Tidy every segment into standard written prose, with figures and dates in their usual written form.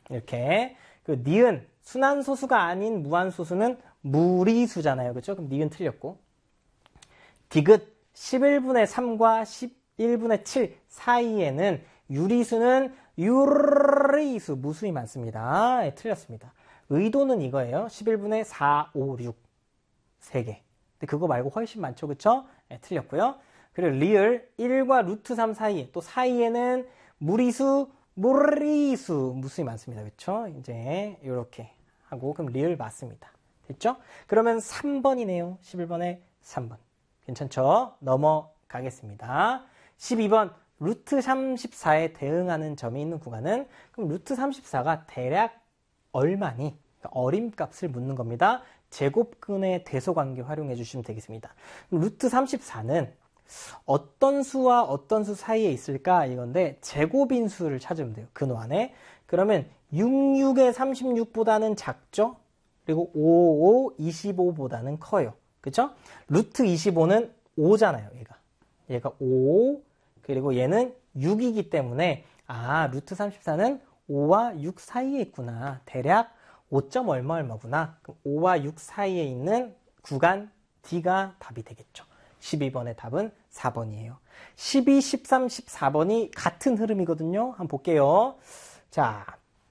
이렇게. 그 니은, 순환소수가 아닌 무한소수는 무리수잖아요. 그쵸? 그럼 니은 틀렸고. 디귿, 11분의 3과 11분의 7 사이에는 유리수는 유리수, 무수히 많습니다. 예, 틀렸습니다. 의도는 이거예요. 11분의 4, 5, 6. 3개. 근데 그거 말고 훨씬 많죠. 그쵸? 예, 틀렸고요. 그리고 리을, 1과 루트 3 사이에, 또 사이에는 무리수, 무수히 많습니다. 그쵸? 이제, 이렇게 하고, 그럼 리을 맞습니다. 됐죠? 그러면 3번이네요. 11번에 3번. 괜찮죠? 넘어가겠습니다. 12번, 루트 34에 대응하는 점이 있는 구간은, 그럼 루트 34가 대략 얼마니? 어림값을 묻는 겁니다. 제곱근의 대소관계 활용해 주시면 되겠습니다. 루트 34는 어떤 수와 어떤 수 사이에 있을까? 이건데 제곱인 수를 찾으면 돼요. 근호 안에. 그러면 66의 36보다는 작죠? 그리고 55, 25보다는 커요. 그쵸? 루트 25는 5잖아요. 얘가 5, 그리고 얘는 6이기 때문에 루트 34는 5와 6 사이에 있구나. 대략 5점 얼마구나. 그럼 5와 6 사이에 있는 구간 D가 답이 되겠죠. 12번의 답은 4번이에요. 12, 13, 14번이 같은 흐름이거든요. 한번 볼게요. 자,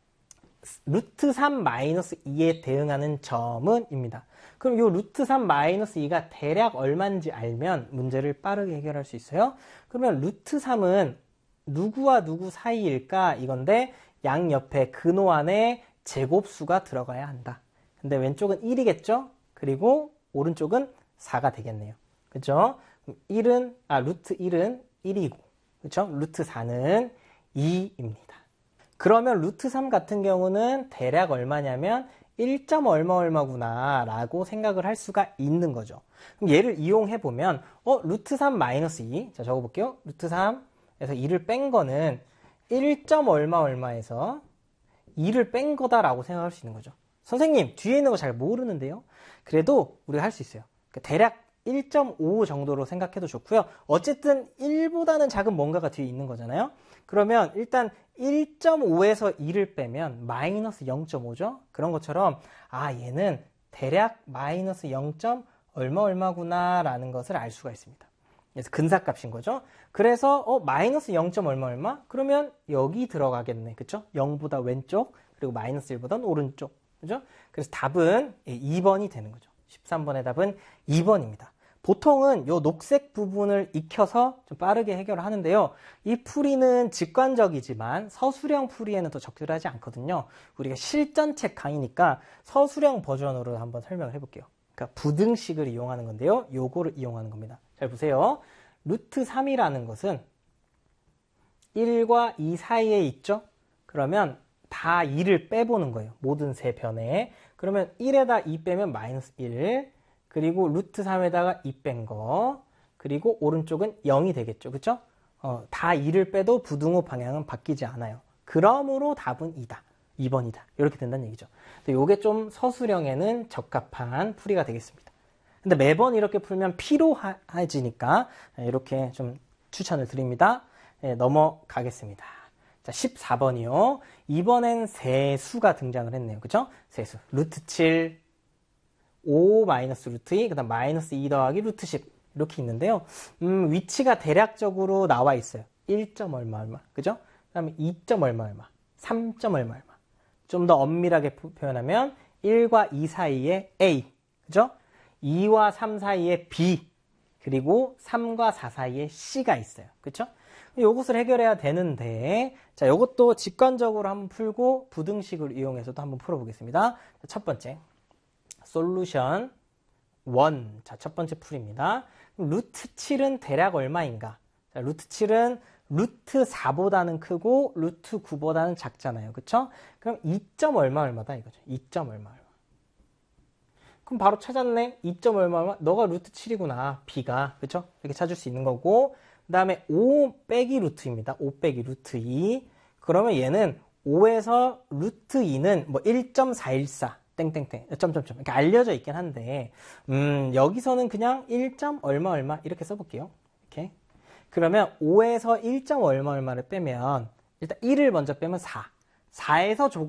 루트 3 마이너스 2에 대응하는 점은 입니다. 그럼 이 루트 3 마이너스 2가 대략 얼마인지 알면 문제를 빠르게 해결할 수 있어요. 그러면 루트 3은 누구와 누구 사이일까? 이건데 양옆에 근호 안에 제곱수가 들어가야 한다. 근데 왼쪽은 1이겠죠? 그리고 오른쪽은 4가 되겠네요. 그죠? 루트 1은 1이고, 그죠? 루트 4는 2입니다. 그러면 루트 3 같은 경우는 대략 얼마냐면 1점 얼마구나 라고 생각을 할 수가 있는 거죠. 그럼 얘를 이용해보면 루트 3 마이너스 2, 자 적어볼게요. 루트 3에서 2를 뺀 거는 1점 얼마에서 2를 뺀 거다라고 생각할 수 있는 거죠. 선생님 뒤에 있는 거 잘 모르는데요. 그래도 우리가 할 수 있어요. 대략 1.5 정도로 생각해도 좋고요. 어쨌든 1보다는 작은 뭔가가 뒤에 있는 거잖아요. 그러면 일단 1.5에서 2를 빼면 마이너스 0.5죠. 그런 것처럼 얘는 대략 마이너스 0. 얼마구나 라는 것을 알 수가 있습니다. 그래서 근사값인 거죠. 그래서 마이너스 0. 얼마? 그러면 여기 들어가겠네. 그쵸? 0보다 왼쪽, 그리고 마이너스 1보다는 오른쪽. 그죠? 그래서 답은 2번이 되는 거죠. 13번의 답은 2번입니다. 보통은 이 녹색 부분을 익혀서 좀 빠르게 해결을 하는데요. 이 풀이는 직관적이지만 서술형 풀이에는 더 적절하지 않거든요. 우리가 실전책 강의니까 서술형 버전으로 한번 설명을 해볼게요. 그러니까 부등식을 이용하는 건데요. 요거를 이용하는 겁니다. 잘 보세요. 루트 3이라는 것은 1과 2 사이에 있죠? 그러면 다 2를 빼보는 거예요. 모든 세 변에. 그러면 1에다 2 빼면 마이너스 1. 그리고 루트 3에다가 2 뺀 거. 그리고 오른쪽은 0이 되겠죠. 그쵸? 다 2를 빼도 부등호 방향은 바뀌지 않아요. 그러므로 답은 2번이다. 이렇게 된다는 얘기죠. 근데 이게 좀 서술형에는 적합한 풀이가 되겠습니다. 근데 매번 이렇게 풀면 피로해지니까 이렇게 좀 추천을 드립니다. 네, 넘어가겠습니다. 자, 14번이요. 이번엔 세수가 등장을 했네요. 그죠? 세수. 루트 7, 5 마이너스 루트 2, 그 다음 마이너스 2 더하기 루트 10. 이렇게 있는데요. 위치가 대략적으로 나와 있어요. 1점 얼마. 그죠? 그 다음에 2점 얼마. 3점 얼마. 좀 더 엄밀하게 표현하면 1과 2 사이에 A. 그죠? 2와 3 사이에 B. 그리고 3과 4 사이에 C가 있어요. 그쵸? 요것을 해결해야 되는데, 자, 요것도 직관적으로 한번 풀고 부등식을 이용해서도 한번 풀어보겠습니다. 첫 번째, 솔루션 1. 자, 첫 번째 풀입니다. 루트 7은 대략 얼마인가? 자, 루트 7은 루트 4보다는 크고 루트 9보다는 작잖아요. 그쵸? 그럼 2점 얼마다 이거죠. 2점 얼마. 그럼 바로 찾았네. 2점 얼마. 너가 루트 7이구나. B가. 그쵸? 이렇게 찾을 수 있는 거고. 그 다음에 5 빼기 루트입니다. 5 빼기 루트 2. 그러면 얘는 5에서 루트 2는 뭐 1.414. 땡땡땡. 점점점. 이렇게 알려져 있긴 한데, 여기서는 그냥 1점 얼마 이렇게 써볼게요. 이렇게. 그러면 5에서 1점 얼마를 빼면, 일단 1을 먼저 빼면 4. 4에서 조금